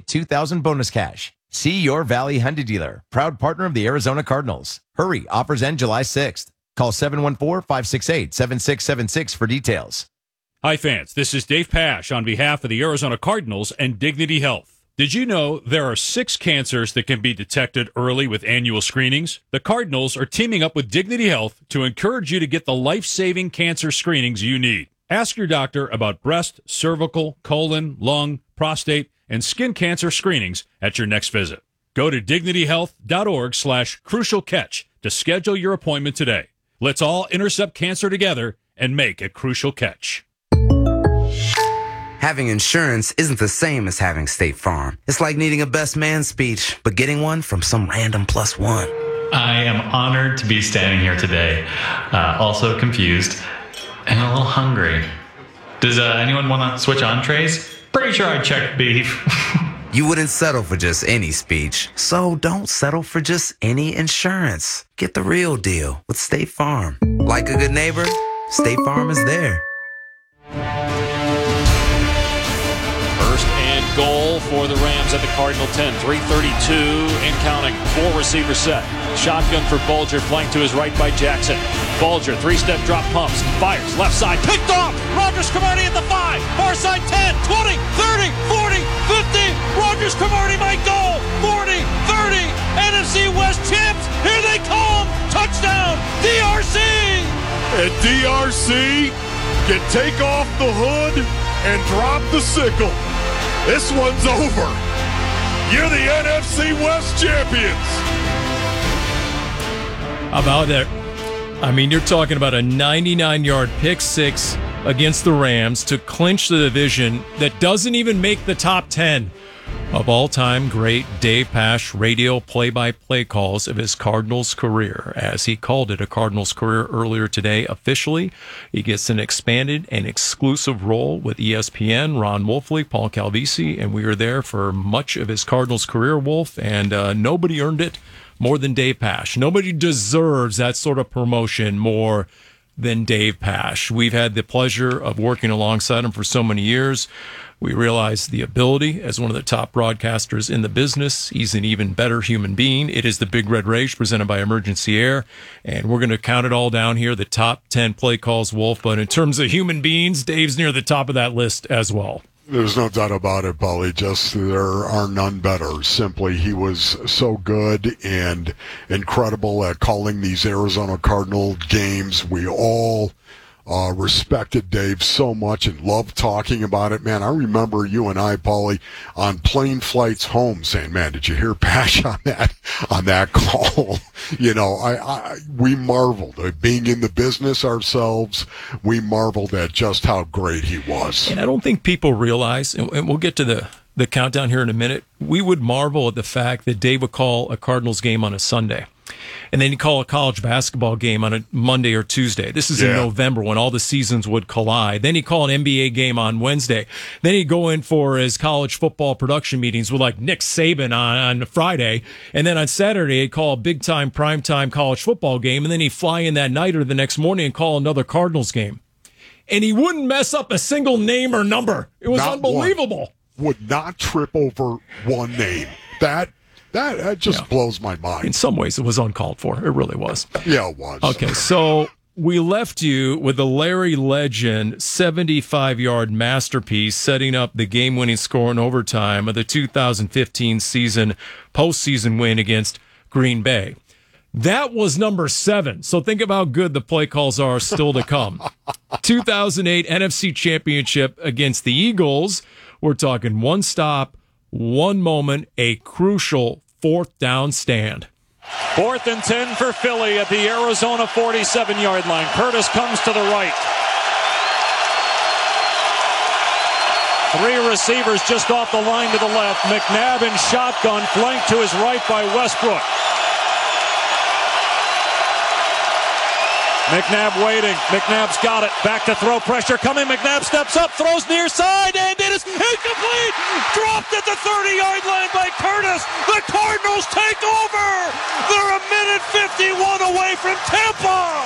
$2,000 bonus cash. See your Valley Hyundai dealer, proud partner of the Arizona Cardinals. Hurry, offers end July 6th. Call 714-568-7676 for details. Hi, fans. This is Dave Pasch on behalf of the Arizona Cardinals and Dignity Health. Did you know there are 6 cancers that can be detected early with annual screenings? The Cardinals are teaming up with Dignity Health to encourage you to get the life-saving cancer screenings you need. Ask your doctor about breast, cervical, colon, lung, prostate, and skin cancer screenings at your next visit. Go to dignityhealth.org/crucial catch to schedule your appointment today. Let's all intercept cancer together and make a crucial catch. Having insurance isn't the same as having State Farm. It's like needing a best man speech, but getting one from some random +1. I am honored to be standing here today, also confused and a little hungry. Does anyone want to switch entrees? Pretty sure I checked beef. You wouldn't settle for just any speech, so don't settle for just any insurance. Get the real deal with State Farm. Like a good neighbor, State Farm is there. First and goal for the Rams at the Cardinal 10. 3:32 and counting. 4-receiver set. Shotgun for Bulger, flanked to his right by Jackson. Bulger, 3-step drop pumps. Fires, left side, picked off. Rogers Cromartie at the 5. Far side 10, 20, 30, 40, 50. Rogers Cromartie might go. 40, 30. NFC West champs. Here they come. Touchdown, DRC. And DRC can take off the hood and drop the sickle. This one's over. You're the NFC West champions. How about that? I mean, you're talking about a 99-yard pick six against the Rams to clinch the division that doesn't even make the top 10 of all-time great Dave Pasch radio play-by-play calls of his Cardinals career. As he called it a Cardinals career earlier today, officially, he gets an expanded and exclusive role with ESPN, Ron Wolfley, Paul Calvisi, and we were there for much of his Cardinals career, Wolf, and nobody earned it more than Dave Pasch. Nobody deserves that sort of promotion more than Dave Pasch. We've had the pleasure of working alongside him for so many years. We realize the ability as one of the top broadcasters in the business. He's an even better human being. It is the Big Red Rage presented by Emergency Air, and we're going to count it all down here, the top 10 play calls, Wolf. But in terms of human beings, Dave's near the top of that list as well. There's no doubt about it, Paulie. Just there are none better. Simply, he was so good and incredible at calling these Arizona Cardinal games. We all respected Dave so much and loved talking about it. Man, I remember you and I, Paulie, on plane flights home saying, man, did you hear Pasch on that call? You know, we marveled. Being in the business ourselves, we marveled at just how great he was. And I don't think people realize, and we'll get to the countdown here in a minute, we would marvel at the fact that Dave would call a Cardinals game on a Sunday. And then he'd call a college basketball game on a Monday or Tuesday. This is in November when all the seasons would collide. Then he'd call an NBA game on Wednesday. Then he'd go in for his college football production meetings with like Nick Saban on Friday. And then on Saturday, he'd call a big-time, prime-time college football game. And then he'd fly in that night or the next morning and call another Cardinals game. And he wouldn't mess up a single name or number. It was unbelievable. Would not trip over one name. That just blows my mind. In some ways, it was uncalled for. It really was. Yeah, it was. Okay, so we left you with the Larry Legend 75-yard masterpiece setting up the game-winning score in overtime of the 2015 season postseason win against Green Bay. That was number 7. So think of how good the play calls are still to come. 2008 NFC Championship against the Eagles. We're talking one stop, one moment, a crucial 4th down stand. 4th and 10 for Philly at the Arizona 47-yard line. Curtis comes to the right. 3 receivers just off the line to the left. McNabb in shotgun, flanked to his right by Westbrook. McNabb waiting. McNabb's got it. Back to throw. Pressure coming. McNabb steps up, throws near side, and it is incomplete. Dropped at the 30-yard line by Curtis. The Cardinals take over. They're a minute 51 away from Tampa.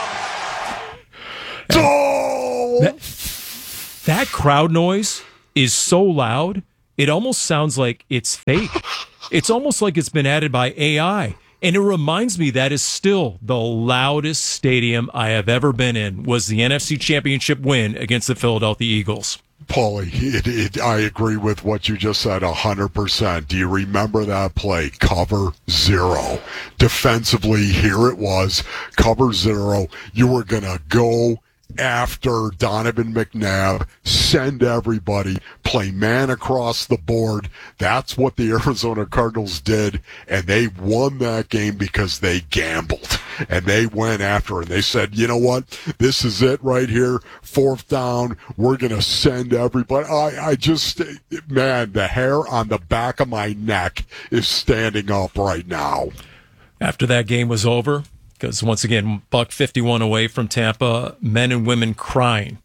That crowd noise is so loud, it almost sounds like it's fake. It's almost like it's been added by AI. And it reminds me that is still the loudest stadium I have ever been in, was the NFC Championship win against the Philadelphia Eagles. Paulie, I agree with what you just said 100%. Do you remember that play? Cover zero. Defensively, here it was. Cover zero. You were going to go after Donovan McNabb, send everybody, play man across the board. That's what the Arizona Cardinals did, and they won that game because they gambled. And they went after it. They said, you know what? This is it right here. 4th down. We're going to send everybody. I just, man, the hair on the back of my neck is standing up right now. After that game was over, because once again, buck 51 away from Tampa, men and women crying.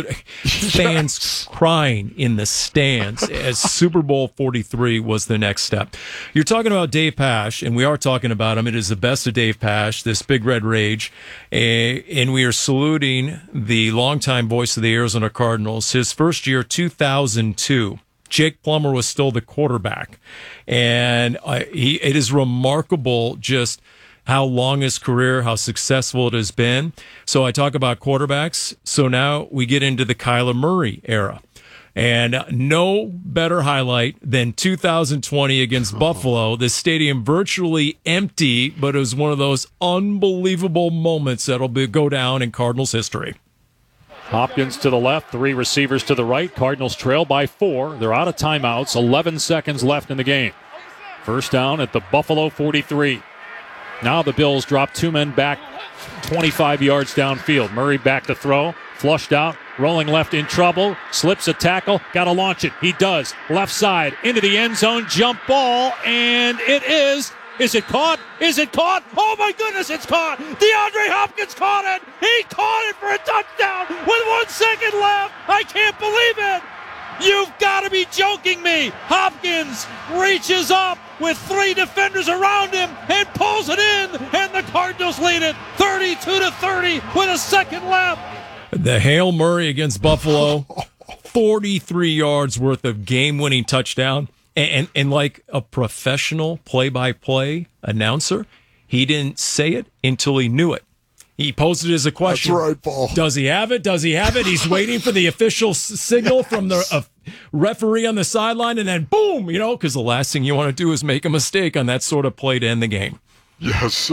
Fans crying in the stands as Super Bowl 43 was the next step. You're talking about Dave Pasch, and we are talking about him. It is the best of Dave Pasch, this Big Red Rage, and we are saluting the longtime voice of the Arizona Cardinals. His first year, 2002. Jake Plummer was still the quarterback, and it is remarkable just how long his career, how successful it has been. So I talk about quarterbacks. So now we get into the Kyler Murray era. And no better highlight than 2020 against Buffalo. The stadium virtually empty, but it was one of those unbelievable moments that'll go down in Cardinals history. Hopkins to the left, 3 receivers to the right. Cardinals trail by 4. They're out of timeouts. 11 seconds left in the game. First down at the Buffalo 43. Now the Bills drop 2 men back 25 yards downfield. Murray back to throw. Flushed out. Rolling left in trouble. Slips a tackle. Got to launch it. He does. Left side into the end zone. Jump ball. And it is. Is it caught? Is it caught? Oh my goodness, it's caught. DeAndre Hopkins caught it. He caught it for a touchdown with 1 second left. I can't believe it. You've got to be joking me. Hopkins reaches up with 3 defenders around him and pulls it in, and the Cardinals lead it 32-30 with a second left. The Hail Murray against Buffalo, 43 yards worth of game-winning touchdown. And like a professional play-by-play announcer, he didn't say it until he knew it. He posed it as a question. That's right, Paul. Does he have it? Does he have it? He's waiting for the official signal from the referee on the sideline, and then boom, because the last thing you want to do is make a mistake on that sort of play to end the game. Yes,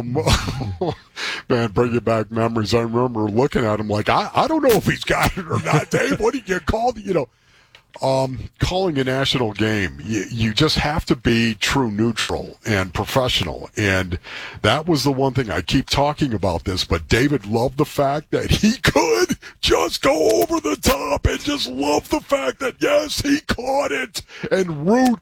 man, bringing back memories. I remember looking at him like, I don't know if he's got it or not. Dave, what do you get called? Calling a national game, you just have to be true neutral and professional. And that was the one thing I keep talking about this, but David loved the fact that he could just go over the top and just love the fact that, yes, he caught it, and root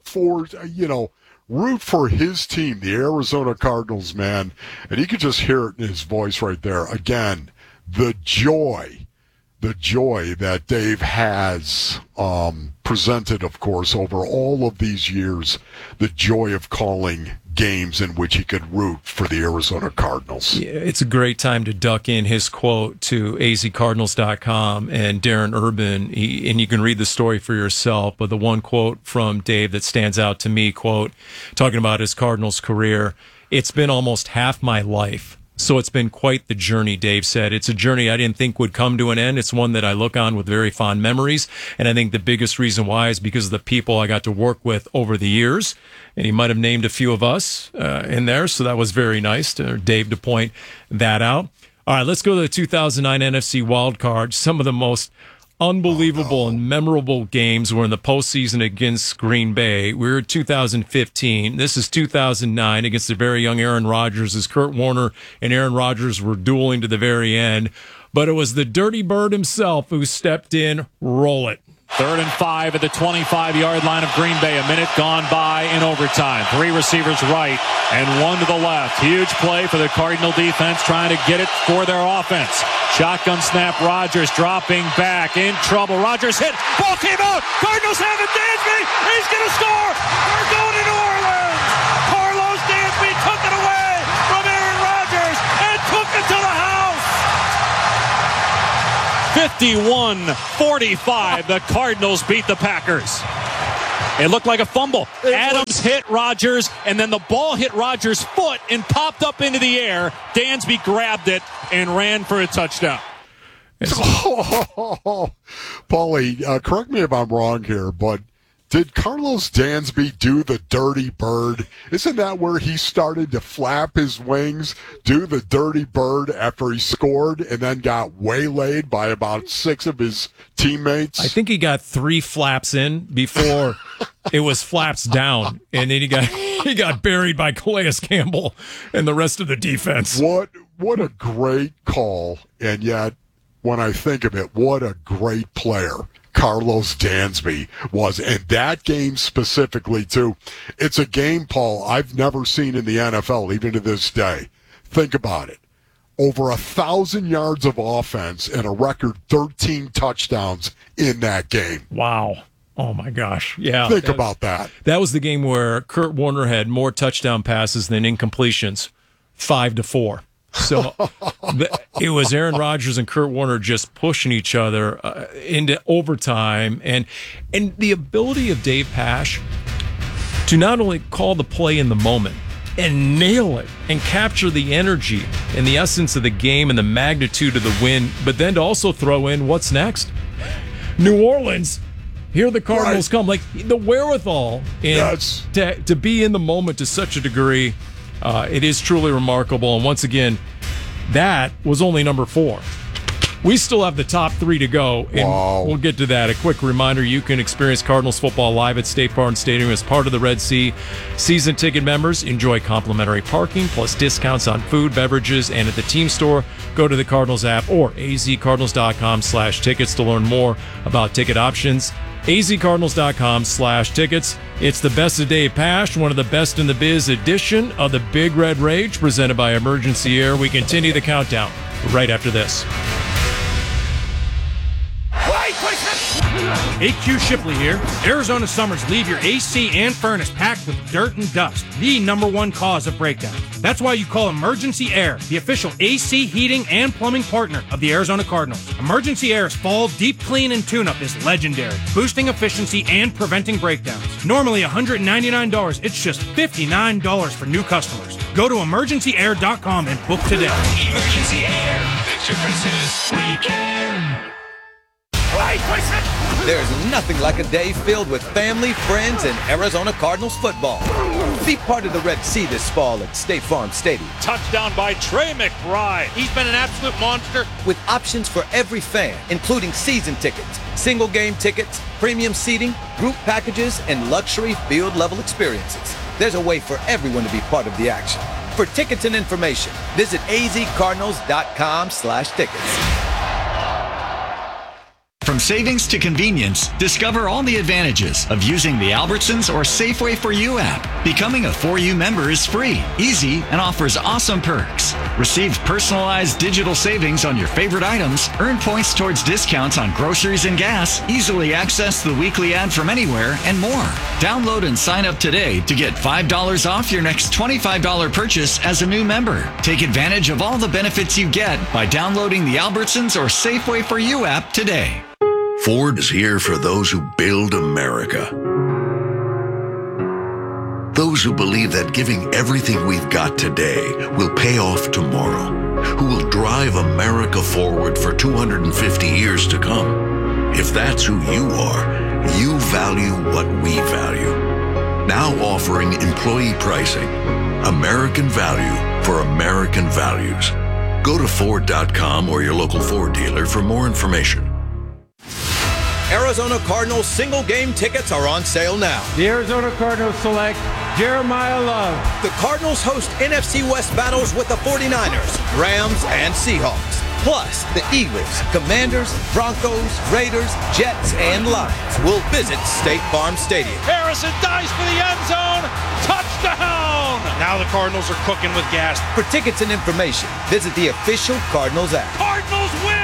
for his team, the Arizona Cardinals, man. And you could just hear it in his voice right there. Again, the joy that Dave has presented, of course, over all of these years, the joy of calling games in which he could root for the Arizona Cardinals. Yeah, it's a great time to duck in his quote to azcardinals.com and Darren Urban, and you can read the story for yourself, but the one quote from Dave that stands out to me, quote, talking about his Cardinals career, "It's been almost half my life. So it's been quite the journey," Dave said. "It's a journey I didn't think would come to an end. It's one that I look on with very fond memories. And I think the biggest reason why is because of the people I got to work with over the years." And he might have named a few of us in there. So that was very nice to Dave to point that out. All right, let's go to the 2009 NFC Wild Card. Some of the most unbelievable and memorable games were in the postseason against Green Bay. We were in 2015. This is 2009 against the very young Aaron Rodgers, as Kurt Warner and Aaron Rodgers were dueling to the very end. But it was the Dirty Bird himself who stepped in. Roll it. 3rd and 5 at the 25-yard line of Green Bay. A minute gone by in overtime. 3 receivers right and 1 to the left. Huge play for the Cardinal defense trying to get it for their offense. Shotgun snap. Rodgers dropping back in trouble. Rodgers hit. Ball came out. Cardinals have it. Dansby. He's going to score. They're going to New Orleans. Carlos Dansby took it away from Aaron Rodgers and took it to the house. 51-45, the Cardinals beat the Packers. It looked like a fumble. Adams hit Rodgers, and then the ball hit Rodgers' foot and popped up into the air. Dansby grabbed it and ran for a touchdown. Paulie, correct me if I'm wrong here, but did Carlos Dansby do the dirty bird? Isn't that where he started to flap his wings, do the dirty bird after he scored and then got waylaid by about 6 of his teammates? I think he got 3 flaps in before it was flaps down, and then he got buried by Calais Campbell and the rest of the defense. What a great call, and yet when I think of it, what a great player Carlos Dansby was. And that game specifically, too, it's a game, Paul, I've never seen in the NFL, even to this day. Think about it. Over 1,000 yards of offense and a record 13 touchdowns in that game. Wow. Oh, my gosh. Yeah. Think about that. That was the game where Kurt Warner had more touchdown passes than incompletions, 5-4. So it was Aaron Rodgers and Kurt Warner just pushing each other into overtime. And the ability of Dave Pasch to not only call the play in the moment and nail it and capture the energy and the essence of the game and the magnitude of the win, but then to also throw in what's next. New Orleans, here the Cardinals come. Like the wherewithal to be in the moment to such a degree. It is truly remarkable. And once again, that was only number 4. We still have the top 3 to go, and we'll get to that. A quick reminder, you can experience Cardinals football live at State Farm Stadium as part of the Red Sea. Season ticket members enjoy complimentary parking plus discounts on food, beverages, and at the team store. Go to the Cardinals app or azcardinals.com/tickets to learn more about ticket options. azcardinals.com/tickets. It's the Best of Dave Pasch, one of the best in the biz edition of the Big Red Rage, presented by Emergency Air. We continue the countdown right after this. AQ Shipley here. Arizona summers leave your AC and furnace packed with dirt and dust, the #1 cause of breakdown. That's why you call Emergency Air, the official AC heating and plumbing partner of the Arizona Cardinals. Emergency Air's fall deep clean and tune-up is legendary, boosting efficiency and preventing breakdowns. Normally $199, it's just $59 for new customers. Go to emergencyair.com and book today. Emergency Air, the difference is we care. There's nothing like a day filled with family, friends, and Arizona Cardinals football. Be part of the Red Sea this fall at State Farm Stadium. Touchdown by Trey McBride. He's been an absolute monster. With options for every fan, including season tickets, single game tickets, premium seating, group packages, and luxury field-level experiences. There's a way for everyone to be part of the action. For tickets and information, visit azcardinals.com/tickets. From savings to convenience, discover all the advantages of using the Albertsons or Safeway For You app. Becoming a For You member is free, easy, and offers awesome perks. Receive personalized digital savings on your favorite items, earn points towards discounts on groceries and gas, easily access the weekly ad from anywhere, and more. Download and sign up today to get $5 off your next $25 purchase as a new member. Take advantage of all the benefits you get by downloading the Albertsons or Safeway For You app today. Ford is here for those who build America. Those who believe that giving everything we've got today will pay off tomorrow. Who will drive America forward for 250 years to come. If that's who you are, you value what we value. Now offering employee pricing. American value for American values. Go to Ford.com or your local Ford dealer for more information. Arizona Cardinals single game tickets are on sale now. The Arizona Cardinals select Jeremiah Love. The Cardinals host NFC West battles with the 49ers, Rams, and Seahawks. Plus, the Eagles, Commanders, Broncos, Raiders, Jets, and Lions will visit State Farm Stadium. Harrison dives for the end zone. Touchdown! Now the Cardinals are cooking with gas. For tickets and information, visit the official Cardinals app. Cardinals win!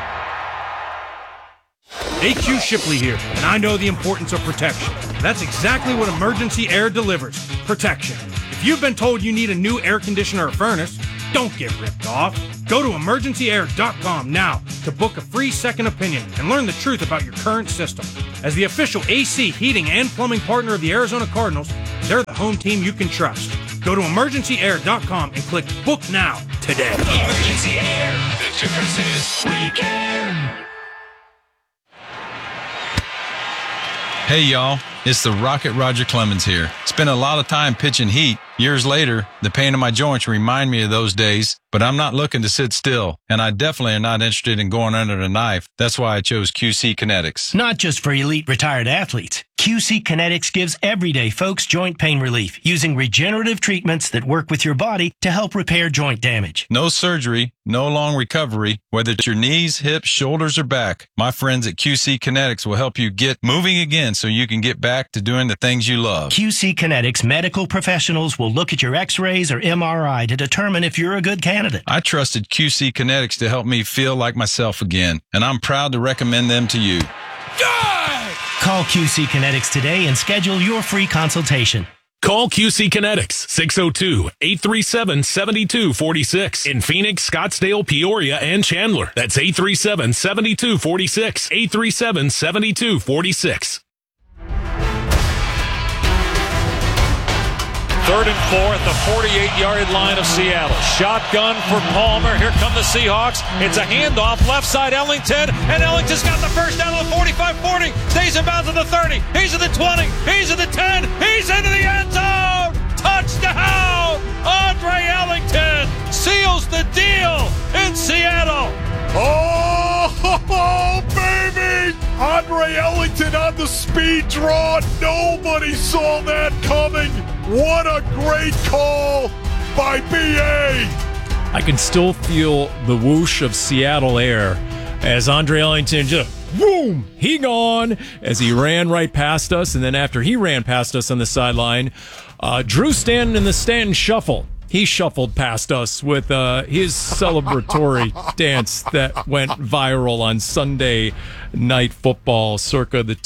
AQ Shipley here, and I know the importance of protection. That's exactly what Emergency Air delivers, protection. If you've been told you need a new air conditioner or furnace, don't get ripped off. Go to emergencyair.com now to book a free second opinion and learn the truth about your current system. As the official AC, heating, and plumbing partner of the Arizona Cardinals, they're the home team you can trust. Go to emergencyair.com and click Book Now today. Emergency Air. The difference is we care. Hey y'all, it's the Rocket Roger Clemens here. Spent a lot of time pitching heat. Years later, the pain in my joints remind me of those days, but I'm not looking to sit still, and I definitely am not interested in going under the knife. That's why I chose QC Kinetics. Not just for elite retired athletes. QC Kinetics gives everyday folks joint pain relief using regenerative treatments that work with your body to help repair joint damage. No surgery, no long recovery, whether it's your knees, hips, shoulders, or back. My friends at QC Kinetics will help you get moving again so you can get back to doing the things you love. QC Kinetics medical professionals will look at your x-rays or MRI to determine if you're a good candidate. I trusted QC Kinetics to help me feel like myself again, and I'm proud to recommend them to you. Call QC Kinetics today and schedule your free consultation. Call QC Kinetics, 602-837-7246 in Phoenix, Scottsdale, Peoria, and Chandler. That's 837-7246, 837-7246. 3rd and 4 at the 48-yard line of Seattle. Shotgun for Palmer. Here come the Seahawks. It's a handoff left side Ellington, and Ellington's got the first down of the 45-40. Stays in bounds at the 30. He's at the 20. He's at the 10. He's into the end zone. Touchdown! Andre Ellington seals the deal in Seattle. Oh, baby! Andre Ellington on the speed draw. Nobody saw that coming. What a great call by B.A. I can still feel the whoosh of Seattle air as Andre Ellington just, boom, he gone as he ran right past us. And then after he ran past us on the sideline, Drew Stanton in the Stanton shuffle. He shuffled past us with his celebratory dance that went viral on Sunday Night Football circa the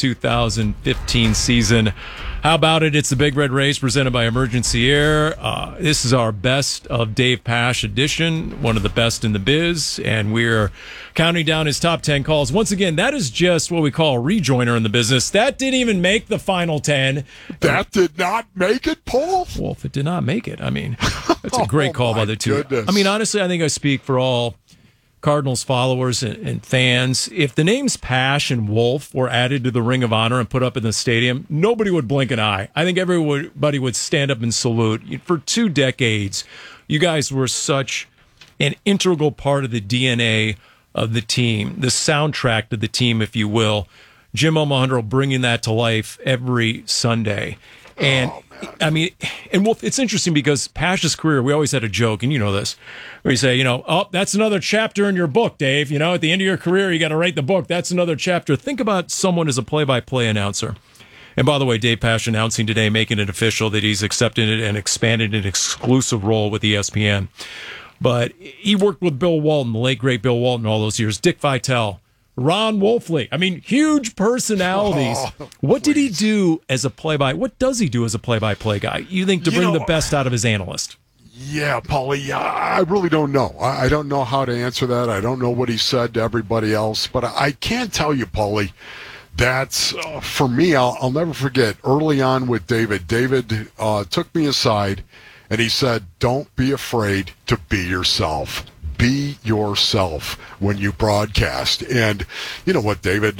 2015 season. How about it? It's the Big Red Race presented by Emergency Air. This is our Best of Dave Pasch edition, one of the best in the biz, and we're counting down his top 10 calls. Once again, that is just what we call a rejoiner in the business. That didn't even make the final 10. That did not make it, Paul? Well, if it did not make it, I mean, that's a great call by the two. Goodness. I mean, honestly, I think I speak for all Cardinals followers and fans. If the names Pasch and Wolf were added to the Ring of Honor and put up in the stadium, nobody would blink an eye. I think everybody would stand up and salute. For 2 decades, you guys were such an integral part of the DNA of the team, the soundtrack to the team, if you will. Jim Omohundro bringing that to life every Sunday. And I mean, and Wolf, it's interesting because Pasch's career, we always had a joke, and you know this, where you say, oh, that's another chapter in your book, Dave. At the end of your career, you got to write the book. That's another chapter. Think about someone as a play-by-play announcer. And by the way, Dave Pasch announcing today, making it official that he's accepted it and expanded an exclusive role with ESPN. But he worked with Bill Walton, the late, great Bill Walton, all those years. Dick Vitale. Ron Wolfley. I mean, huge personalities. What did he do as a what does he do as a play-by-play guy? You think to bring the best out of his analyst? Yeah, Paulie, I really don't know. I don't know how to answer that. I don't know what he said to everybody else. But I can tell you, Paulie, that's, for me, I'll never forget, early on with David took me aside and he said, don't be afraid to be yourself. Be yourself when you broadcast. And you know what, David,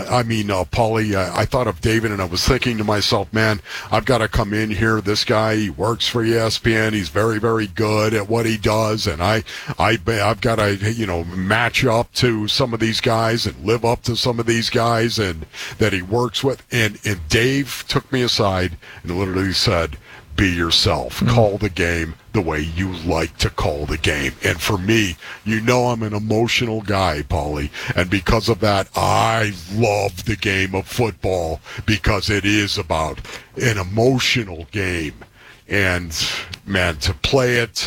Paulie, I thought of David and I was thinking to myself, man, I've got to come in here. This guy, he works for ESPN. He's very, very good at what he does. And I've got to, match up to some of these guys and live up to some of these guys and that he works with. And Dave took me aside and literally said, be yourself. Call the game the way you like to call the game. And for me, I'm an emotional guy, Paulie. And because of that, I love the game of football because it is about an emotional game. And, man, to play it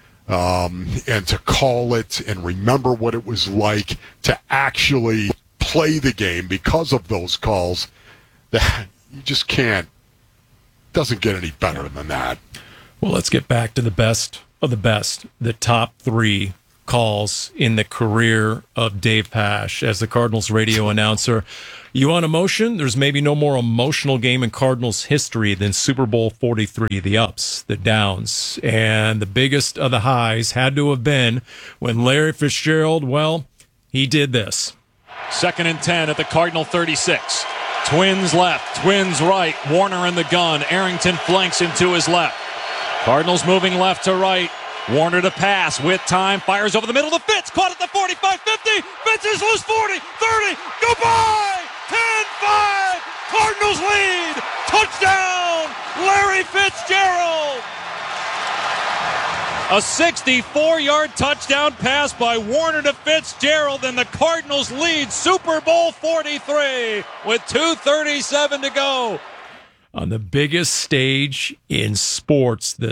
and to call it and remember what it was like to actually play the game because of those calls, that you just can't. Doesn't get any better than that. Well, let's get back to the best of the best, the top 3 calls in the career of Dave Pasch as the Cardinals radio announcer. You want emotion? There's maybe no more emotional game in Cardinals history than Super Bowl 43, the ups, the downs, and the biggest of the highs had to have been when Larry Fitzgerald, well, he did this. 2nd and 10 at the Cardinal 36. Twins left, Twins right. Warner in the gun. Arrington flanks him to his left. Cardinals moving left to right. Warner to pass with time. Fires over the middle to Fitz. Caught at the 45, 50. Fitz is loose 40, 30. Goodbye! 10-5. Cardinals lead. Touchdown, Larry Fitzgerald. A 64-yard touchdown pass by Warner to Fitzgerald, and the Cardinals lead Super Bowl 43 with 2:37 to go. On the biggest stage in sports, the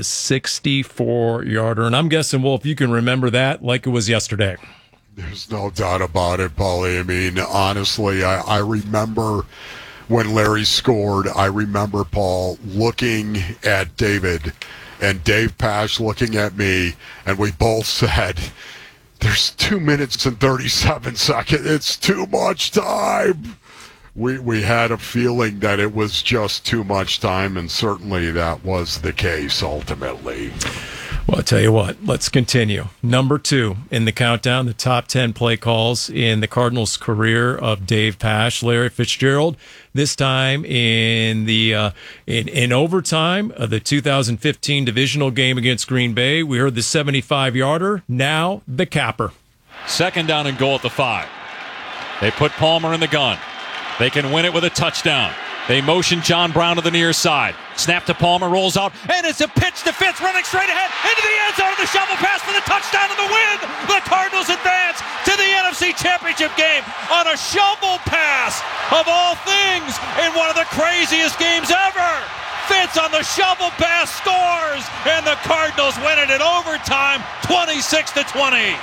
64-yarder. And I'm guessing, Wolf, you can remember that like it was yesterday. There's no doubt about it, Paulie. I mean, honestly, I remember when Larry scored. I remember, Paul, looking at David and Dave Pasch looking at me, and we both said, there's 2 minutes and 37 seconds. It's too much time. We had a feeling that it was just too much time, and certainly that was the case ultimately. Well, I'll tell you what, let's continue. Number 2 in the countdown, the top 10 play calls in the Cardinals' career of Dave Pasch, Larry Fitzgerald. This time in the in overtime of the 2015 divisional game against Green Bay. We heard the 75-yarder, now the capper. 2nd down and goal at the 5. They put Palmer in the gun. They can win it with a touchdown. They motion John Brown to the near side. Snap to Palmer, rolls out, and it's a pitch to Fitz, running straight ahead into the end zone. The shovel pass for the touchdown and the win. The Cardinals advance to the NFC Championship game on a shovel pass, of all things, in one of the craziest games ever. Fitz on the shovel pass scores, and the Cardinals win it in overtime, 26-20.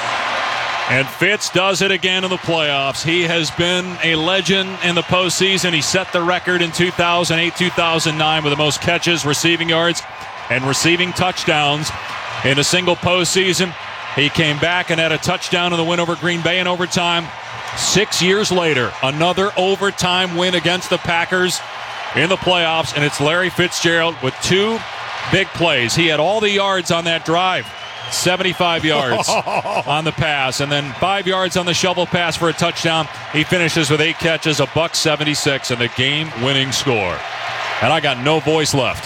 And Fitz does it again in the playoffs. He has been a legend in the postseason. He set the record in 2008-2009 with the most catches, receiving yards, and receiving touchdowns in a single postseason. He came back and had a touchdown in the win over Green Bay in overtime. 6 years later, another overtime win against the Packers in the playoffs, and it's Larry Fitzgerald with 2 big plays. He had all the yards on that drive. 75 yards on the pass, and then 5 yards on the shovel pass for a touchdown. He finishes with 8 catches, $176, and the game-winning score. And I got no voice left.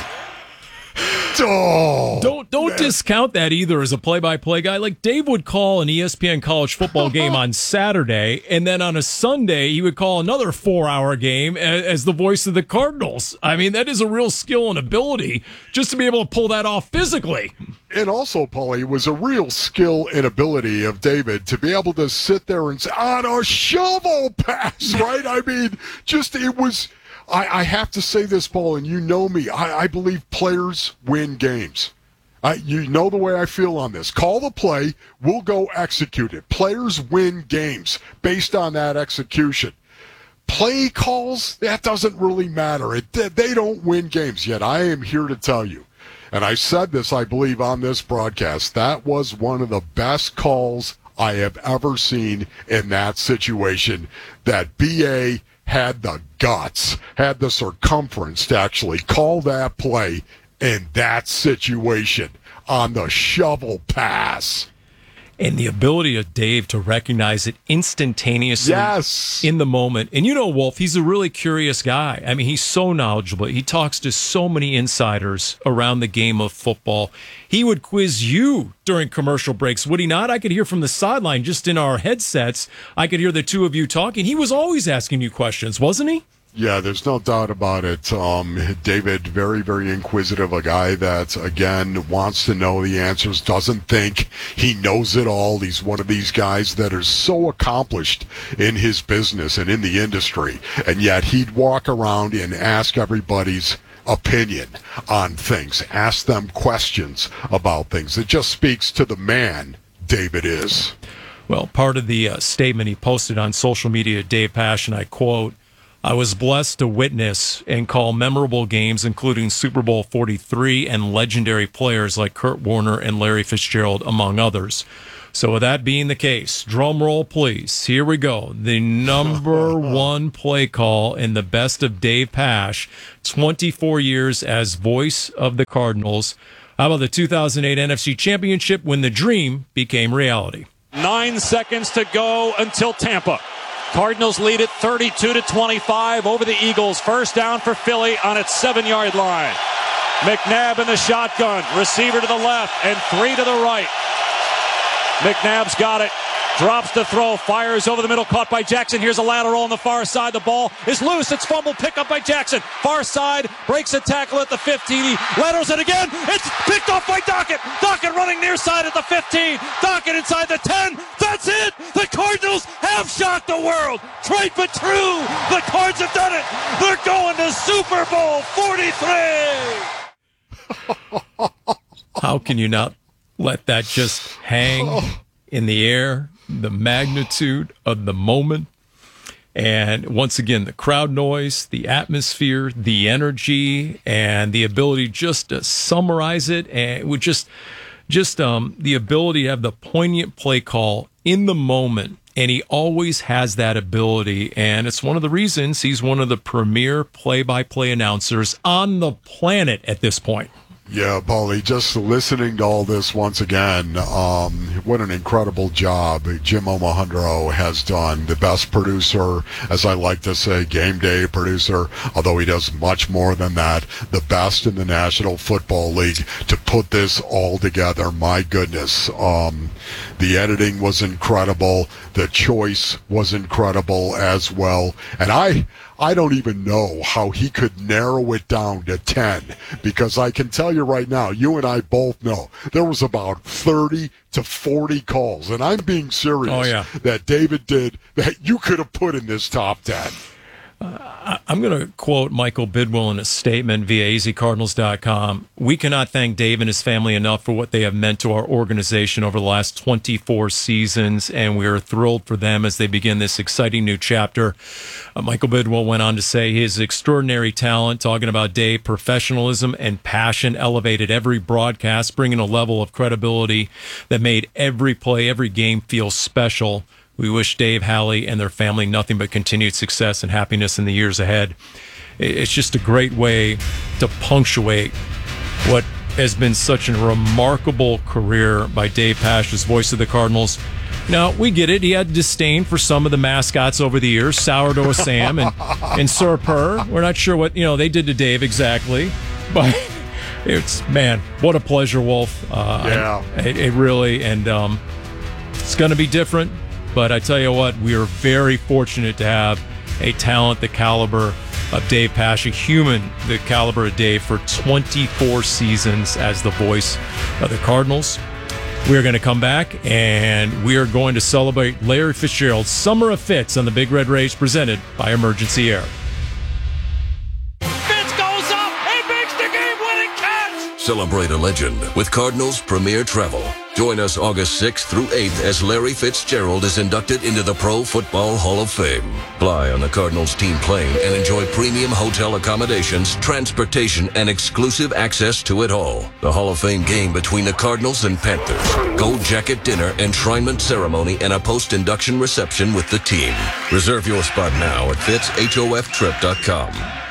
Don't discount that either as a play-by-play guy. Like, Dave would call an ESPN college football game on Saturday, and then on a Sunday he would call another 4-hour game as the voice of the Cardinals. I mean, that is a real skill and ability just to be able to pull that off physically. And also, Paulie, it was a real skill and ability of David to be able to sit there and say, on a shovel pass, right? I mean, just it was... I have to say this, Paul, and you know me. I believe players win games. You know the way I feel on this. Call the play, we'll go execute it. Players win games based on that execution. Play calls, that doesn't really matter. They don't win games, yet I am here to tell you, and I said this, I believe, on this broadcast, that was one of the best calls I have ever seen in that situation, that B.A. had the guts, had the circumference to actually call that play in that situation on the shovel pass. And the ability of Dave to recognize it instantaneously in the moment. And you know, Wolf, he's a really curious guy. I mean, he's so knowledgeable. He talks to so many insiders around the game of football. He would quiz you during commercial breaks, would he not? I could hear from the sideline, just in our headsets, I could hear the two of you talking. He was always asking you questions, wasn't he? Yeah, there's no doubt about it. David, very, very inquisitive, a guy that, again, wants to know the answers, doesn't think he knows it all. He's one of these guys that are so accomplished in his business and in the industry, and yet he'd walk around and ask everybody's opinion on things, ask them questions about things. It just speaks to the man David is. Well, part of the statement he posted on social media, Dave Pasch, and I quote, I was blessed to witness and call memorable games, including Super Bowl 43 and legendary players like Kurt Warner and Larry Fitzgerald, among others. So with that being the case, drum roll, please. Here we go. The number one play call in the best of Dave Pasch, 24 years as voice of the Cardinals. How about the 2008 NFC Championship when the dream became reality? 9 seconds to go until Tampa. Cardinals lead it 32-25 over the Eagles. First down for Philly on its 7-yard line. McNabb in the shotgun. Receiver to the left and 3 to the right. McNabb's got it. Drops to throw. Fires over the middle. Caught by Jackson. Here's a lateral on the far side. The ball is loose. It's fumbled. Pick up by Jackson. Far side. Breaks a tackle at the 15. He laterals it again. It's picked off by Dockett. Dockett running near side at the 15. Dockett inside the 10. That's it. The Cardinals have shocked the world. Trite but true. The Cards have done it. They're going to Super Bowl 43. How can you not let that just hang in the air? The magnitude of the moment. And once again, the crowd noise, the atmosphere, the energy, and the ability just to summarize it, and with just the ability to have the poignant play call in the moment. And he always has that ability, and it's one of the reasons he's one of the premier play-by-play announcers on the planet at this point. Yeah, Paulie, just listening to all this once again, what an incredible job Jim Omohundro has done. The best producer, as I like to say, game day producer, although he does much more than that, the best in the National Football League to put this all together. My goodness. The editing was incredible. The choice was incredible as well. And I don't even know how he could narrow it down to 10, because I can tell you right now, you and I both know there was about 30 to 40 calls, and I'm being serious, that David did that you could have put in this top 10. I'm going to quote Michael Bidwell in a statement via azcardinals.com. We cannot thank Dave and his family enough for what they have meant to our organization over the last 24 seasons, and we are thrilled for them as they begin this exciting new chapter. Michael Bidwell went on to say his extraordinary talent, talking about Dave, professionalism and passion elevated every broadcast, bringing a level of credibility that made every play, every game feel special. We wish Dave, Hallie, and their family nothing but continued success and happiness in the years ahead. It's just a great way to punctuate what has been such a remarkable career by Dave Pasch as voice of the Cardinals. Now, we get it. He had disdain for some of the mascots over the years, Sourdough Sam and Sir Purr. We're not sure what they did to Dave exactly, but it's, man, what a pleasure, Wolf. It really, and it's going to be different. But I tell you what, we are very fortunate to have a talent the caliber of Dave Pasch, a human the caliber of Dave, for 24 seasons as the voice of the Cardinals. We are going to come back, and we are going to celebrate Larry Fitzgerald's Summer of Fitz on the Big Red Race, presented by Emergency Air. Fitz goes up and makes the game-winning catch! Celebrate a legend with Cardinals Premier Travel. Join us August 6th through 8th as Larry Fitzgerald is inducted into the Pro Football Hall of Fame. Fly on the Cardinals team plane and enjoy premium hotel accommodations, transportation, and exclusive access to it all. The Hall of Fame game between the Cardinals and Panthers. Gold jacket dinner, enshrinement ceremony, and a post-induction reception with the team. Reserve your spot now at fitzhoftrip.com.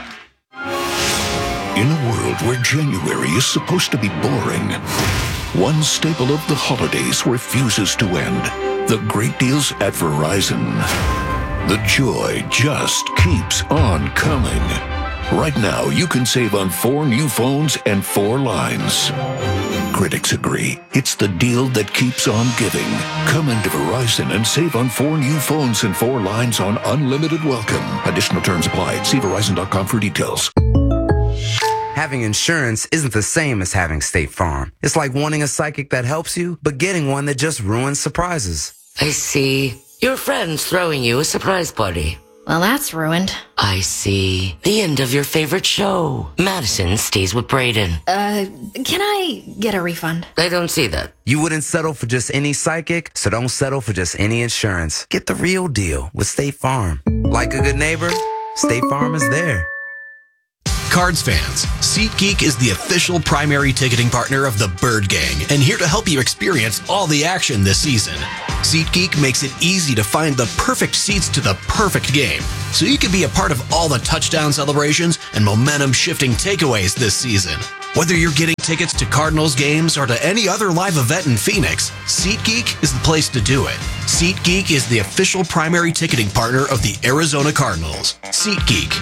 In a world where January is supposed to be boring, one staple of the holidays refuses to end. The great deals at Verizon. The joy just keeps on coming. Right now, you can save on 4 new phones and 4 lines. Critics agree. It's the deal that keeps on giving. Come into Verizon and save on 4 new phones and 4 lines on unlimited welcome. Additional terms apply. See Verizon.com for details. Having insurance isn't the same as having State Farm. It's like wanting a psychic that helps you, but getting one that just ruins surprises. I see. Your friend's throwing you a surprise party. Well, that's ruined. I see. The end of your favorite show. Madison stays with Braden. Can I get a refund? I don't see that. You wouldn't settle for just any psychic, so don't settle for just any insurance. Get the real deal with State Farm. Like a good neighbor, State Farm is there. Cards fans, SeatGeek is the official primary ticketing partner of the Bird Gang and here to help you experience all the action this season. SeatGeek makes it easy to find the perfect seats to the perfect game, so you can be a part of all the touchdown celebrations and momentum-shifting takeaways this season. Whether you're getting tickets to Cardinals games or to any other live event in Phoenix, SeatGeek is the place to do it. SeatGeek is the official primary ticketing partner of the Arizona Cardinals. SeatGeek.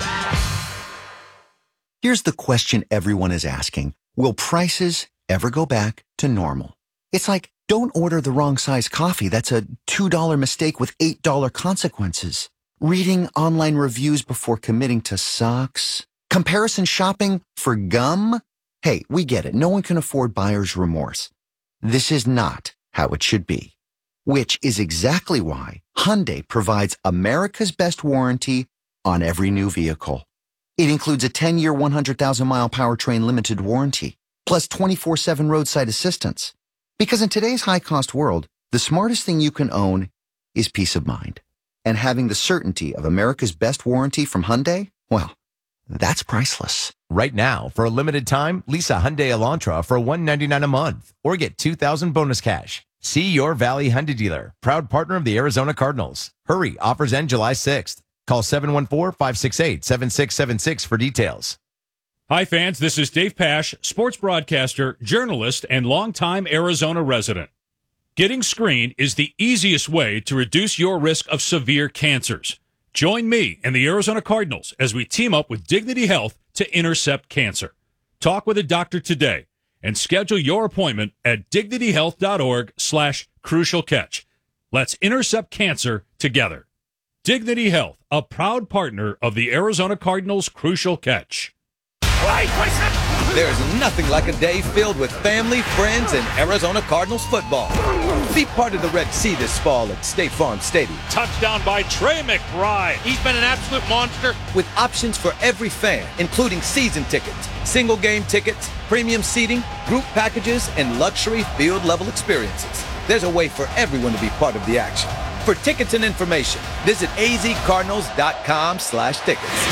Here's the question everyone is asking. Will prices ever go back to normal? It's like, don't order the wrong size coffee. That's a $2 mistake with $8 consequences. Reading online reviews before committing to sucks. Comparison shopping for gum? Hey, we get it. No one can afford buyer's remorse. This is not how it should be. Which is exactly why Hyundai provides America's best warranty on every new vehicle. It includes a 10-year, 100,000-mile powertrain limited warranty, plus 24/7 roadside assistance. Because in today's high-cost world, the smartest thing you can own is peace of mind. And having the certainty of America's best warranty from Hyundai, well, that's priceless. Right now, for a limited time, lease a Hyundai Elantra for $199 a month or get $2,000 bonus cash. See your Valley Hyundai dealer, proud partner of the Arizona Cardinals. Hurry, offers end July 6th. Call 714-568-7676 for details. Hi, fans. This is Dave Pasch, sports broadcaster, journalist, and longtime Arizona resident. Getting screened is the easiest way to reduce your risk of severe cancers. Join me and the Arizona Cardinals as we team up with Dignity Health to intercept cancer. Talk with a doctor today and schedule your appointment at dignityhealth.org/crucial catch. Let's intercept cancer together. Dignity Health, a proud partner of the Arizona Cardinals' Crucial Catch. There's nothing like a day filled with family, friends, and Arizona Cardinals football. Be part of the Red Sea this fall at State Farm Stadium. Touchdown by Trey McBride. He's been an absolute monster. With options for every fan, including season tickets, single game tickets, premium seating, group packages, and luxury field-level experiences. There's a way for everyone to be part of the action. For tickets and information, visit azcardinals.com/tickets.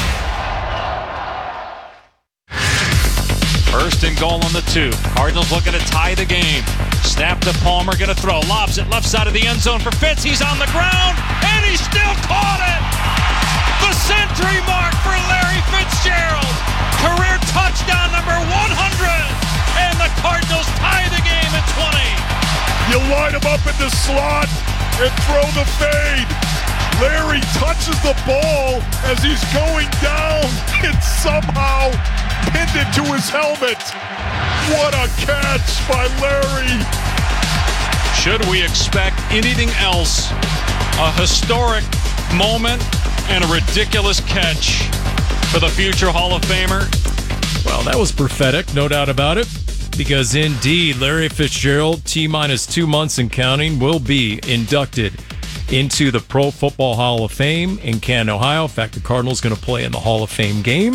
First and goal on the 2. Cardinals looking to tie the game. Snap to Palmer, going to throw. Lobs it left side of the end zone for Fitz. He's on the ground, and he still caught it! The century mark for Larry Fitzgerald. Career touchdown number 100. And the Cardinals tie the game at 20. You line him up in the slot and throw the fade. Larry touches the ball as he's going down and somehow pinned it to his helmet. What a catch by Larry. Should we expect anything else? A historic moment and a ridiculous catch for the future Hall of Famer? Well, that was prophetic, no doubt about it. Because indeed, Larry Fitzgerald, T-minus 2 months and counting, will be inducted into the Pro Football Hall of Fame in Canton, Ohio. In fact, the Cardinals going to play in the Hall of Fame game.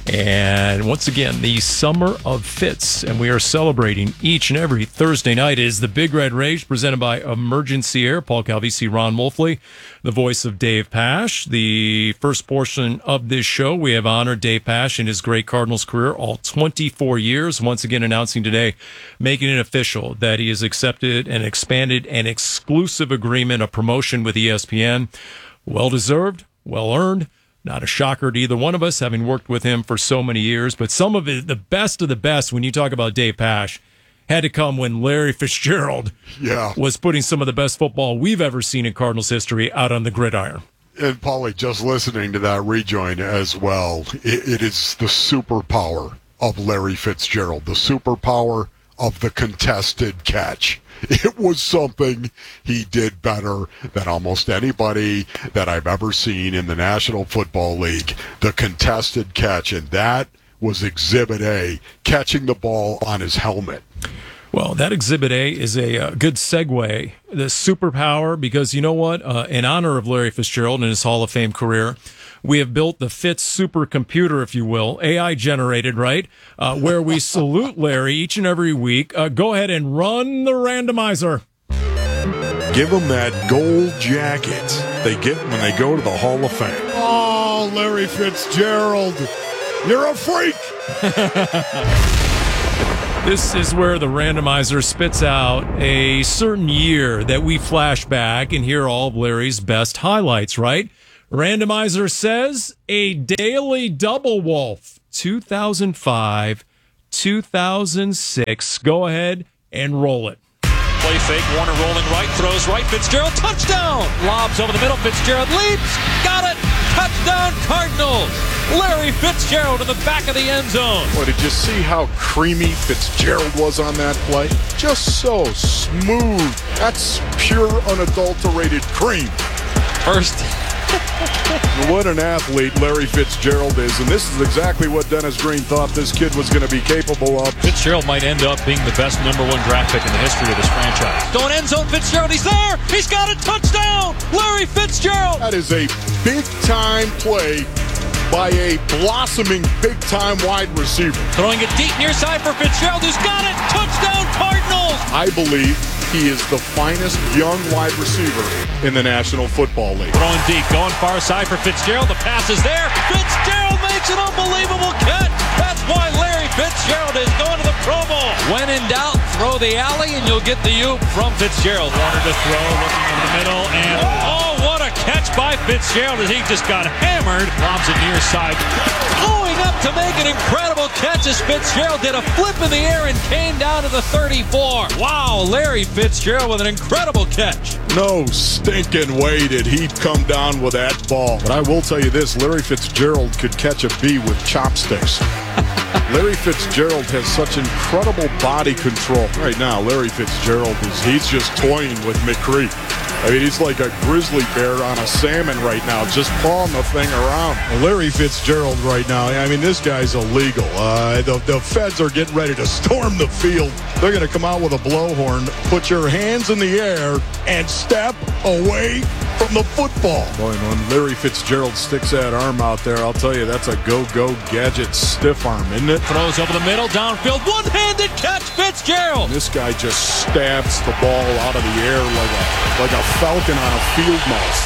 And once again, the Summer of Fitz. And we are celebrating each and every Thursday night. It is the Big Red Rage presented by Emergency Air. Paul Calvisi, Ron Wolfley, the voice of Dave Pasch. The first portion of this show, we have honored Dave Pasch in his great Cardinals career, all 24 years. Once again, announcing today, making it official that he has accepted and expanded an exclusive agreement, a promotion with ESPN. Well-deserved, well-earned. Not a shocker to either one of us, having worked with him for so many years. But some of it, the best of the best, when you talk about Dave Pasch, had to come when Larry Fitzgerald was putting some of the best football we've ever seen in Cardinals history out on the gridiron. And Paulie, just listening to that rejoin as well, it is the superpower of Larry Fitzgerald, the superpower of the contested catch. It was something he did better than almost anybody that I've ever seen in the National Football League. The contested catch, and that was Exhibit A, catching the ball on his helmet. Well, that Exhibit A is a good segue, the superpower, because you know what? In honor of Larry Fitzgerald and his Hall of Fame career, we have built the Fitz supercomputer, if you will, AI generated, right? Where we salute Larry each and every week. Go ahead and run the randomizer. Give them that gold jacket they get when they go to the Hall of Fame. Oh, Oh, Larry Fitzgerald, you're a freak. This is where the randomizer spits out a certain year that we flash back and hear all of Larry's best highlights, right? Randomizer says a daily double wolf, 2005, 2006. Go ahead and roll it. Play fake, Warner rolling right, throws right, Fitzgerald, touchdown! Lobs over the middle, Fitzgerald leaps, got it! Touchdown Cardinals! Larry Fitzgerald in the back of the end zone. Boy, did you see how creamy Fitzgerald was on that play? Just so smooth. That's pure, unadulterated cream. First. What an athlete Larry Fitzgerald is, and this is exactly what Dennis Green thought this kid was going to be capable of. Fitzgerald might end up being the best #1 draft pick in the history of this franchise. Going end zone, Fitzgerald, he's there! He's got a touchdown! Larry Fitzgerald! That is a big-time play by a blossoming big-time wide receiver. Throwing it deep near side for Fitzgerald, who's got it! Touchdown Cardinals! I believe he is the finest young wide receiver in the National Football League. Throwing deep, going far side for Fitzgerald. The pass is there. Fitzgerald makes an unbelievable catch. That's why Larry Fitzgerald is going to the Pro Bowl. When in doubt, throw the alley and you'll get the oop from Fitzgerald. Warner to throw, looking over the middle, and oh, what a catch by Fitzgerald as he just got hammered. Lobs it near side. Going up to make an incredible catch as Fitzgerald did a flip in the air and came down to the 34. Wow, Larry Fitzgerald with an incredible catch. No stinking way did he come down with that ball. But I will tell you this, Larry Fitzgerald could catch a bee with chopsticks. Larry Fitzgerald has such incredible body control. Right now, Larry Fitzgerald he's just toying with McCree. I mean, he's like a grizzly bear on a salmon right now, just pawing the thing around. Larry Fitzgerald right now, I mean, this guy's illegal. The feds are getting ready to storm the field. They're going to come out with a blowhorn, put your hands in the air, and step away from the football. Boy, when Larry Fitzgerald sticks that arm out there, I'll tell you, that's a go-go gadget stiff arm, isn't it? Throws over the middle, downfield, one-handed catch, Fitzgerald. This guy just stabs the ball out of the air like a falcon on a field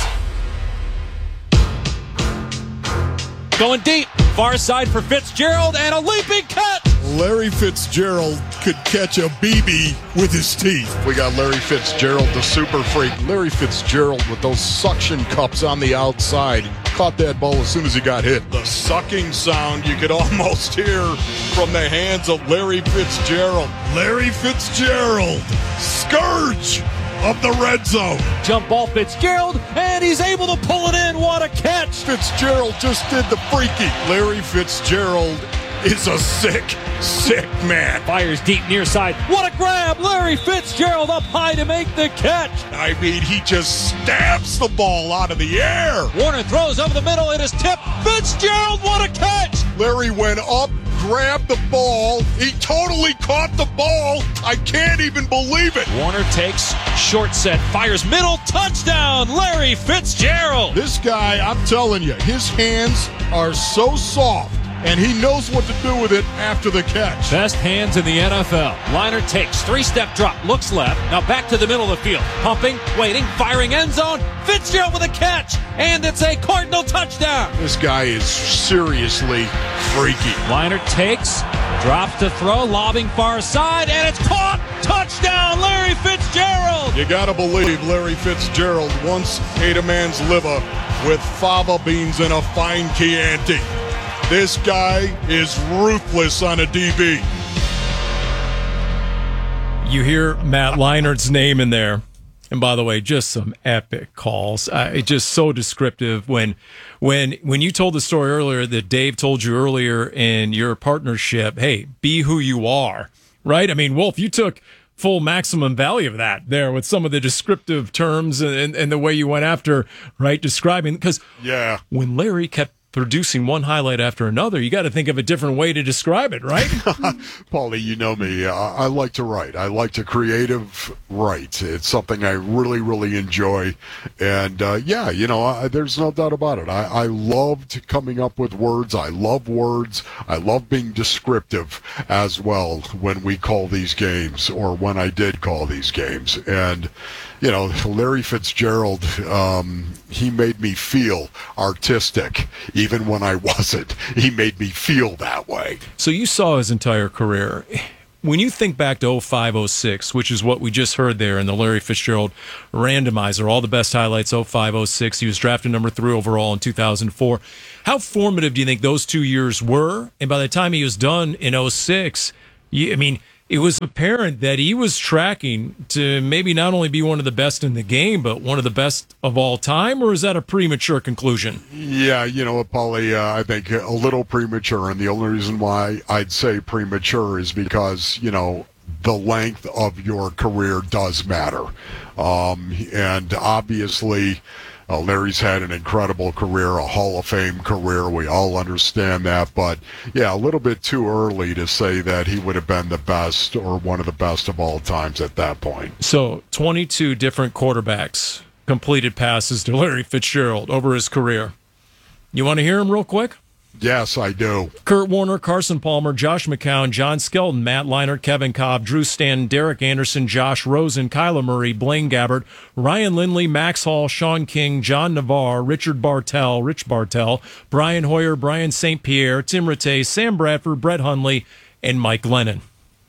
mouse. Going deep, far side for Fitzgerald, and a leaping cut. Larry Fitzgerald could catch a BB with his teeth. We got Larry Fitzgerald, the super freak. Larry Fitzgerald with those suction cups on the outside. Caught that ball as soon as he got hit. The sucking sound you could almost hear from the hands of Larry Fitzgerald. Larry Fitzgerald, scourge of the red zone. Jump ball Fitzgerald, and he's able to pull it in. What a catch. Fitzgerald just did the freaky. Larry Fitzgerald is a sick man. Fires deep near side. What a grab. Larry Fitzgerald up high to make the catch. I mean, he just stabs the ball out of the air. Warner throws over the middle. It is tipped. Fitzgerald, what a catch. Larry went up, grabbed the ball. He totally caught the ball. I can't even believe it. Warner takes short set, fires middle, touchdown, Larry Fitzgerald. This guy, I'm telling you, his hands are so soft, and he knows what to do with it after the catch. Best hands in the NFL. Liner takes, three-step drop, looks left, now back to the middle of the field. Pumping, waiting, firing end zone. Fitzgerald with a catch, and it's a Cardinal touchdown. This guy is seriously freaky. Liner takes, drops to throw, lobbing far side, and it's caught. Touchdown, Larry Fitzgerald. You gotta believe Larry Fitzgerald once ate a man's liver with fava beans and a fine Chianti. This guy is ruthless on a DB. You hear Matt Leinart's name in there. And by the way, just some epic calls. It's just so descriptive. When you told the story earlier that Dave told you earlier in your partnership, hey, be who you are, right? I mean, Wolf, you took full maximum value of that there with some of the descriptive terms and the way you went after, right, describing. Because when Larry kept producing one highlight after another, you got to think of a different way to describe it, right? Paulie, you know me. I like to write. I like to creative write. It's something I really, really enjoy. And there's no doubt about it. I loved coming up with words. I love words. I love being descriptive as well when we call these games, or when I did call these games. And Larry Fitzgerald, he made me feel artistic, even when I wasn't. He made me feel that way. So you saw his entire career. When you think back to 05-06, which is what we just heard there in the Larry Fitzgerald randomizer, all the best highlights, 05-06, he was drafted number 3 overall in 2004. How formative do you think those 2 years were? And by the time he was done in 06, it was apparent that he was tracking to maybe not only be one of the best in the game, but one of the best of all time, or is that a premature conclusion? Yeah, Paulie, I think a little premature, and the only reason why I'd say premature is because, the length of your career does matter. And obviously, Larry's had an incredible career, a Hall of Fame career. We all understand that. But, yeah, a little bit too early to say that he would have been the best or one of the best of all times at that point. So 22 different quarterbacks completed passes to Larry Fitzgerald over his career. You want to hear him real quick? Yes, I do. Kurt Warner, Carson Palmer, Josh McCown, John Skelton, Matt Leinart, Kevin Cobb, Drew Stanton, Derek Anderson, Josh Rosen, Kyler Murray, Blaine Gabbert, Ryan Lindley, Max Hall, Sean King, John Navarre, Rich Bartell, Brian Hoyer, Brian St. Pierre, Tim Rattay, Sam Bradford, Brett Hundley, and Mike Glennon.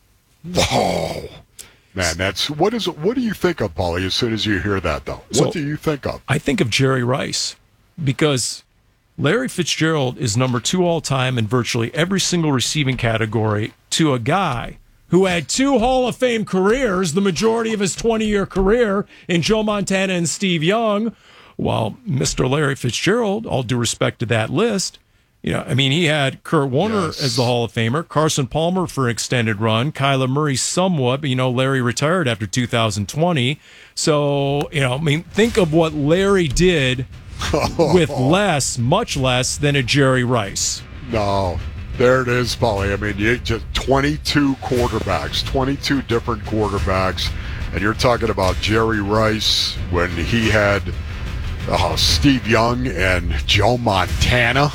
Whoa. Man, what do you think of, Paulie, as soon as you hear that, though? What do you think of? I think of Jerry Rice, because Larry Fitzgerald is number 2 all-time in virtually every single receiving category to a guy who had 2 Hall of Fame careers, the majority of his 20-year career, in Joe Montana and Steve Young, while Mr. Larry Fitzgerald, all due respect to that list, he had Kurt Warner as the Hall of Famer, Carson Palmer for an extended run, Kyler Murray somewhat, but, Larry retired after 2020. So, think of what Larry did with much less than a Jerry Rice. No, there it is, Paulie. You just 22 quarterbacks, 22 different quarterbacks, and you're talking about Jerry Rice when he had Steve Young and Joe Montana.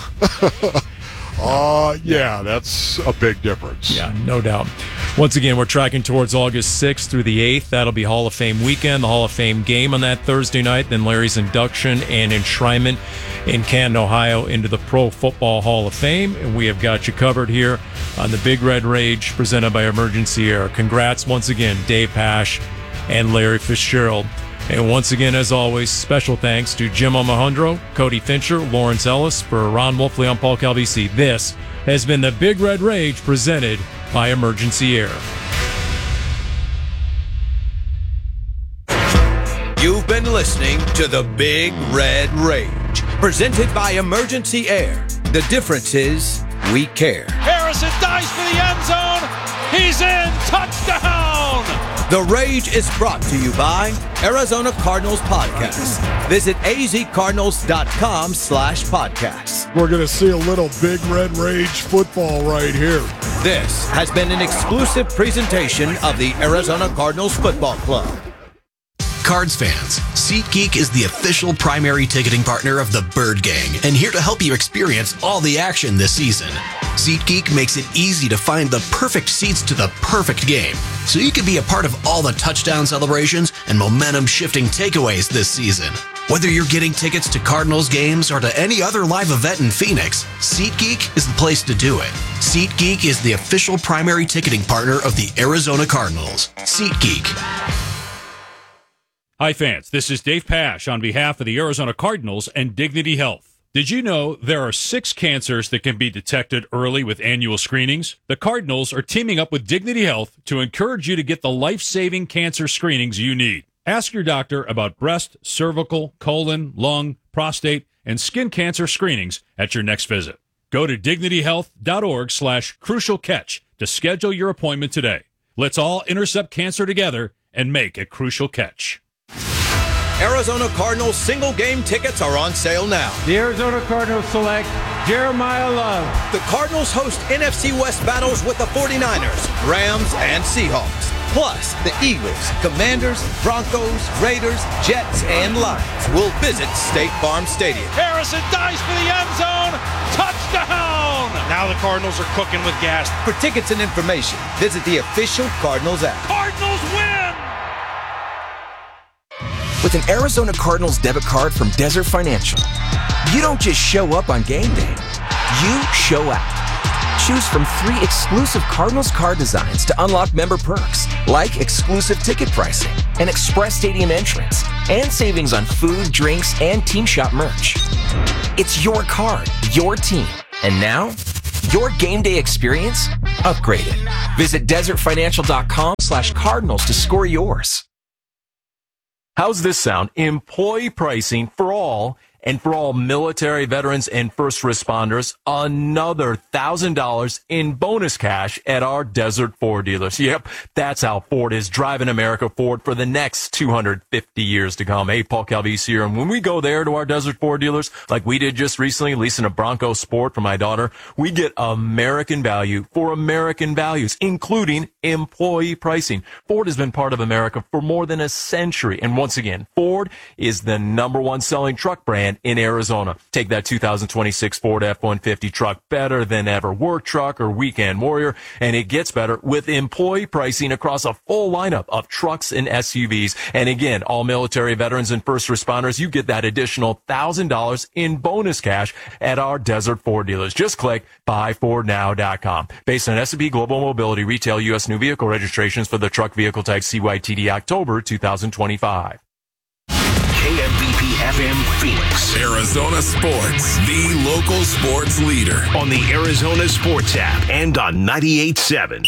Yeah, that's a big difference. Yeah, no doubt. Once again, we're tracking towards August 6th through the 8th. That'll be Hall of Fame weekend, the Hall of Fame game on that Thursday night, then Larry's induction and enshrinement in Canton, Ohio, into the Pro Football Hall of Fame. And we have got you covered here on the Big Red Rage presented by Emergency Air. Congrats once again, Dave Pasch and Larry Fitzgerald. And once again, as always, special thanks to Jim Omahundro, Cody Fincher, Lawrence Ellis, for Ron Wolfley, I'm Paul Calvisi. This has been the Big Red Rage presented by Emergency Air. You've been listening to the Big Red Rage, presented by Emergency Air. The difference is we care. Harrison dives for the end zone. He's in. Touchdown. The Rage is brought to you by Arizona Cardinals Podcast. Visit azcardinals.com/podcasts. We're going to see a little Big Red Rage football right here. This has been an exclusive presentation of the Arizona Cardinals Football Club. Cards fans, SeatGeek is the official primary ticketing partner of the Bird Gang and here to help you experience all the action this season. SeatGeek makes it easy to find the perfect seats to the perfect game, so you can be a part of all the touchdown celebrations and momentum-shifting takeaways this season. Whether you're getting tickets to Cardinals games or to any other live event in Phoenix, SeatGeek is the place to do it. SeatGeek is the official primary ticketing partner of the Arizona Cardinals. SeatGeek. Hi, fans. This is Dave Pasch on behalf of the Arizona Cardinals and Dignity Health. Did you know there are 6 cancers that can be detected early with annual screenings? The Cardinals are teaming up with Dignity Health to encourage you to get the life-saving cancer screenings you need. Ask your doctor about breast, cervical, colon, lung, prostate, and skin cancer screenings at your next visit. Go to dignityhealth.org/crucialcatch to schedule your appointment today. Let's all intercept cancer together and make a crucial catch. Arizona Cardinals single game tickets are on sale now. The Arizona Cardinals select Jeremiah Love. The Cardinals host NFC West battles with the 49ers, Rams, and Seahawks. Plus, the Eagles, Commanders, Broncos, Raiders, Jets, and Lions will visit State Farm Stadium. Harrison dives for the end zone. Touchdown. Now the Cardinals are cooking with gas. For tickets and information, visit the official Cardinals app. Cardinals win. with an Arizona Cardinals debit card from Desert Financial, you don't just show up on game day. You show out. Choose from 3 exclusive Cardinals card designs to unlock member perks, like exclusive ticket pricing, an express stadium entrance, and savings on food, drinks, and team shop merch. It's your card, your team, and now, your game day experience upgraded. Visit desertfinancial.com/Cardinals to score yours. How's this sound? Employee pricing for all, and for all military veterans and first responders, another $1,000 in bonus cash at our Desert Ford dealers. Yep, that's how Ford is driving America forward for the next 250 years to come. Hey, Paul Calvisi here, and when we go there to our Desert Ford dealers, like we did just recently, leasing a Bronco Sport for my daughter, we get American value for American values, including employee pricing. Ford has been part of America for more than a century, and once again, Ford is the #1 selling truck brand in Arizona. Take that 2026 Ford F-150 truck, better than ever. Work truck or weekend warrior, and it gets better with employee pricing across a full lineup of trucks and SUVs. And again, all military veterans and first responders, you get that additional $1,000 in bonus cash at our Desert Ford dealers. Just click buyfordnow.com. Based on S&P Global Mobility retail U.S. new vehicle registrations for the truck vehicle type CYTD October 2025. KMBP FM Phoenix. Arizona Sports, the local sports leader. On the Arizona Sports app and on 98.7.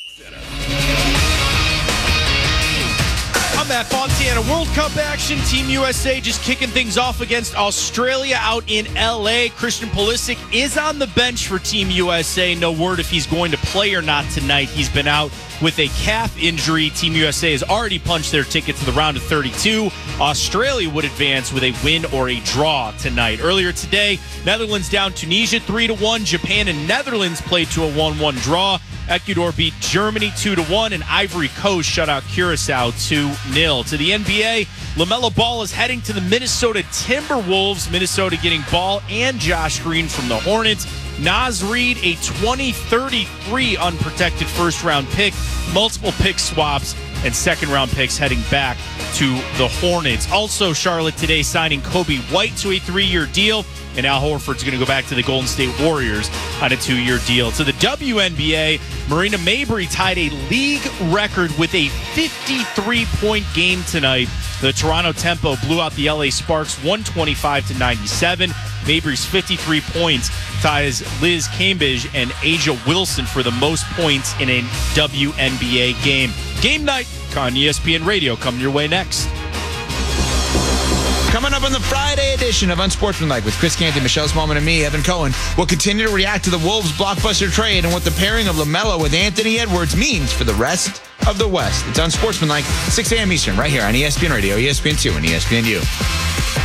I'm Matt Fontana. World Cup action. Team USA just kicking things off against Australia out in L.A. Christian Pulisic is on the bench for Team USA. No word if he's going to play or not tonight. He's been out with a calf injury. Team USA has already punched their ticket to the round of 32. Australia would advance with a win or a draw tonight. Earlier today, Netherlands down Tunisia 3-1. Japan and Netherlands played to a 1-1 draw. Ecuador beat Germany 2-1, and Ivory Coast shut out Curacao 2-0. To the NBA, LaMelo Ball is heading to the Minnesota Timberwolves. Minnesota getting Ball and Josh Green from the Hornets. Naz Reid, a 2033 unprotected first-round pick, multiple pick swaps, and second-round picks heading back to the Hornets. Also, Charlotte today signing Kobe White to a 3-year deal, and Al Horford's going to go back to the Golden State Warriors on a 2-year deal. To the WNBA, Marina Mabrey tied a league record with a 53-point game tonight. The Toronto Tempo blew out the LA Sparks 125-97. Mabrey's 53 points ties Liz Cambridge and Asia Wilson for the most points in a WNBA game. Game night on ESPN Radio coming your way next. Coming up on the Friday edition of Unsportsmanlike with Chris Canty, Michelle Smallman, and me, Evan Cohen, we'll continue to react to the Wolves' blockbuster trade and what the pairing of LaMelo with Anthony Edwards means for the rest of the West. It's Unsportsmanlike, 6 a.m. Eastern, right here on ESPN Radio, ESPN2, and ESPNU.